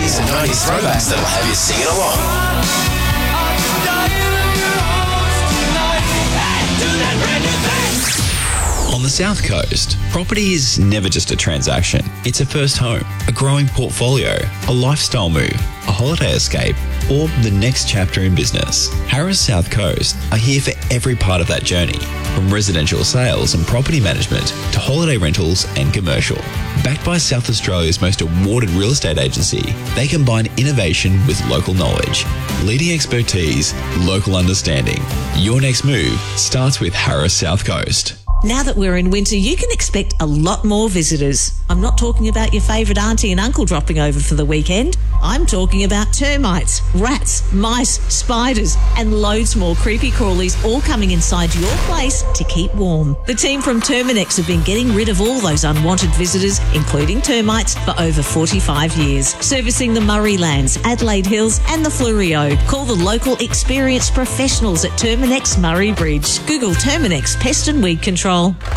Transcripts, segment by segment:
80s and 90s throwbacks that'll have you singing along. On the South Coast, property is never just a transaction. It's a first home, a growing portfolio, a lifestyle move, a holiday escape, or the next chapter in business. Harris South Coast are here for every part of that journey, from residential sales and property management to holiday rentals and commercial. Backed by South Australia's most awarded real estate agency, they combine innovation with local knowledge, leading expertise, local understanding. Your next move starts with Harris South Coast. Now that we're in winter, you can expect a lot more visitors. I'm not talking about your favourite auntie and uncle dropping over for the weekend. I'm talking about termites, rats, mice, spiders, and loads more creepy crawlies all coming inside your place to keep warm. The team from Terminex have been getting rid of all those unwanted visitors, including termites, for over 45 years. Servicing the Murray Lands, Adelaide Hills and the Fleurieu. Call the local experienced professionals at Terminex Murray Bridge. Google Terminex Pest and Weed Control.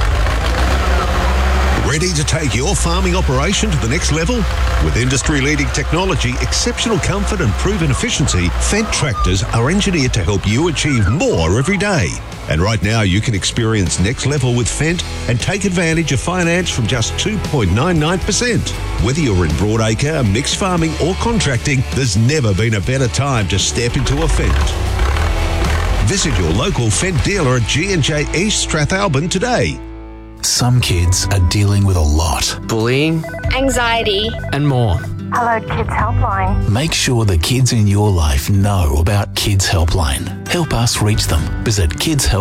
Ready to take your farming operation to the next level? With industry-leading technology, exceptional comfort and proven efficiency, Fendt tractors are engineered to help you achieve more every day. And right now you can experience next level with Fendt and take advantage of finance from just 2.99%. Whether you're in broadacre, mixed farming or contracting, there's never been a better time to step into a Fendt. Visit your local Fendt dealer at G&J East Strathalbyn today. Some kids are dealing with a lot. Bullying, anxiety, and more. Hello Kids Helpline. Make sure the kids in your life know about Kids Helpline. Help us reach them. Visit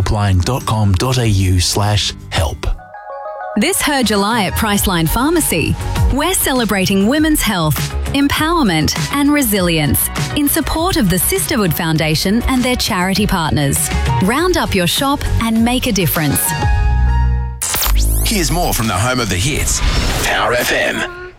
kidshelpline.com.au/help. This Her July at Priceline Pharmacy, we're celebrating women's health, empowerment and resilience in support of the Sisterhood Foundation and their charity partners. Round up your shop and make a difference. Here's more from the home of the hits, Power FM.